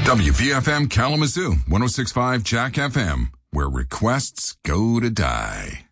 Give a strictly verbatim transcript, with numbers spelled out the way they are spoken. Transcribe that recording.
W P F M Kalamazoo, one oh six point five Jack F M, where requests go to die.